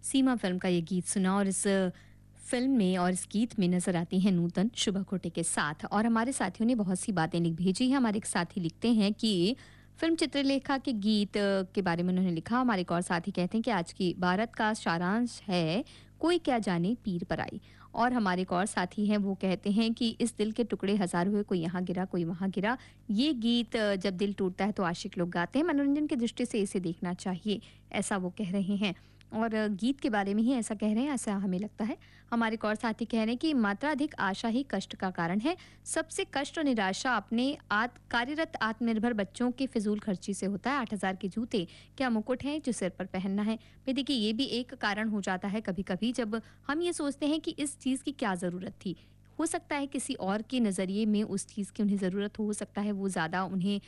सीमा film का ये गीत सुना और इस फ़िल्म में और इस गीत में नज़र आती हैं नूतन शुभा खोटे के साथ। और हमारे साथियों ने बहुत सी बातें लिख भेजी हैं। हमारे एक साथी लिखते हैं कि फ़िल्म चित्रलेखा के गीत के बारे में उन्होंने लिखा। हमारे एक और साथी कहते हैं कि आज की भारत का सारांश है, कोई क्या जाने पीर पराई। और हमारे एक और साथी हैं, वो कहते हैं कि इस दिल के टुकड़े हज़ार हुए, कोई यहाँ गिरा, कोई वहाँ गिरा। ये गीत जब दिल टूटता है तो आशिक लोग गाते हैं। मनोरंजन की दृष्टि से इसे देखना चाहिए, ऐसा वो कह रहे हैं। और गीत के बारे में ही ऐसा कह रहे हैं, ऐसा हमें लगता है। हमारे एक और साथी कह रहे हैं कि मात्रा अधिक आशा ही कष्ट का कारण है। सबसे कष्ट और निराशा अपने कार्यरत आत्मनिर्भर बच्चों की फिजूल खर्ची से होता है। 8,000 के जूते क्या मुकुट हैं जो सिर पर पहनना है। भाई देखिए, ये भी एक कारण हो जाता है कभी कभी, जब हम ये सोचते हैं कि इस चीज़ की क्या ज़रूरत थी। हो सकता है किसी और के नज़रिए में उस चीज़ की उन्हें ज़रूरत हो सकता है, वो ज़्यादा उन्हें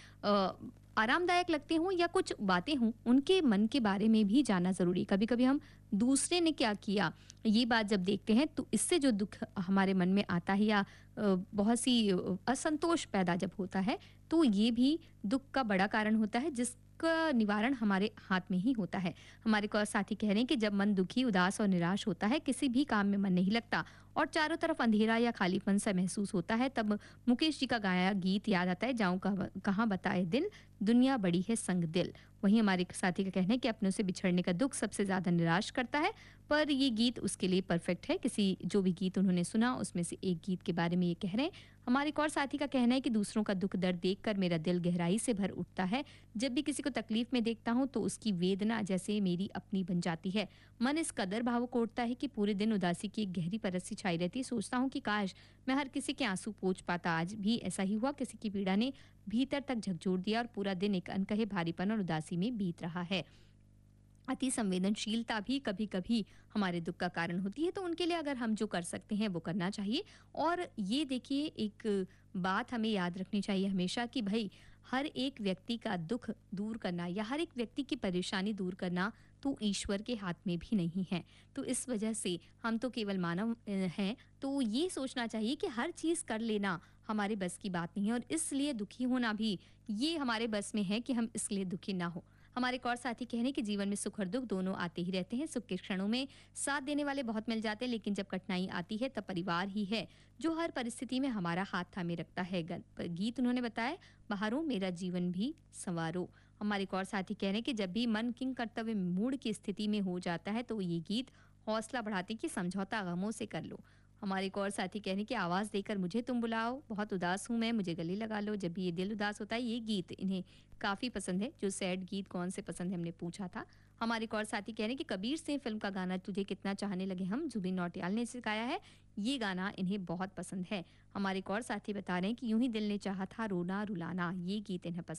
आरामदायक लगते हों या कुछ बातें हों, उनके मन के बारे में भी जानना ज़रूरी है। कभी-कभी हम दूसरे ने क्या किया, ये बात जब देखते हैं तो इससे जो दुःख हमारे मन में आता है या बहुत सी असंतोष पैदा जब होता है, तो ये भी दुःख का बड़ा कारण होता है, जिसका निवारण हमारे हाथ में ही होता है। हमारे को साथी कह रहे हैं कि जब मन दुखी, उदास और निराश होता है, किसी भी काम में मन नहीं लगता और चारों तरफ अंधेरा या खालीपन सा महसूस होता है, तब मुकेश जी का गाया गीत याद आता है, जाऊँ कहाँ बताए दिल, दुनिया बड़ी है संग दिल। वहीं हमारे एक साथी का कहना है कि अपनों से बिछड़ने का दुःख सबसे ज़्यादा निराश करता है, पर ये गीत उसके लिए परफेक्ट है। किसी जो भी गीत उन्होंने सुना, उसमें से एक गीत के बारे में ये कह रहे हैं। हमारे एक और साथी का कहना है कि दूसरों का दुःख दर्द देखकर मेरा दिल गहराई से भर उठता है। जब भी किसी को तकलीफ में देखता हूँ, तो उसकी वेदना जैसे मेरी अपनी बन जाती है। मन इस कदर भावुक उठता है कि पूरे दिन उदासी की एक गहरी परत सी छाई रहती है। सोचता हूँ कि काश मैं हर किसी के आँसू पोंछ पाता। आज भी ऐसा ही हुआ, किसी की पीड़ा ने भीतर तक झकझोर दिया और पूरा दिन एक अनकहे भारीपन और उदासी में बीत रहा है। अति संवेदनशीलता भी कभी-कभी हमारे दुःख का कारण होती है, तो उनके लिए अगर हम जो कर सकते हैं वो करना चाहिए। और ये देखिए, एक बात हमें याद रखनी चाहिए हमेशा कि भई हर एक व्यक्ति का दुःख दूर करना या हर एक व्यक्ति की परेशानी दूर करना तो ईश्वर के हाथ में भी नहीं है। तो इस वजह से हम तो केवल मानव हैं, तो ये सोचना चाहिए कि हर चीज़ कर लेना हमारे बस की बात नहीं है और इसलिए दुखी होना भी ये हमारे बस में है कि हम इसलिए दुखी ना हो। हमारे एक और साथी कह रहे हैं कि जीवन में सुख और दुख दोनों आते ही रहते हैं। सुख के क्षणों में साथ देने वाले बहुत मिल जाते हैं, लेकिन जब कठिनाई आती है तब परिवार ही है जो हर परिस्थिति में हमारा हाथ थामे रखता है। गीत उन्होंने बताया, बहारो मेरा जीवन भी संवारो। हमारे एक और साथी कह रहे हैं कि जब भी मन किंग कर्तव्य मूड की स्थिति में हो जाता है, तो ये गीत हौसला बढ़ाते हैं कि समझौता गमों से कर लो। हमारे एक और साथी कह रहे हैं कि आवाज़ देकर मुझे तुम बुलाओ, बहुत उदास हूँ मैं, मुझे गले लगा लो। जब भी ये दिल उदास होता है, ये गीत इन्हें काफ़ी पसंद है। जो सैड गीत कौन से पसंद है, हमने पूछा था। हमारे एक और साथी कह रहे हैं कि कबीर सिंह फ़िल्म का गाना तुझे कितना चाहने लगे हम, जुबिन नौटियाल ने इसे गाया है। ये गाना इन्हें बहुत पसंद है। हमारे एक और साथी बता रहे हैं कि यूँ ही दिल ने चाहा था रोना रुलाना, ये गीत इन्हें पसंद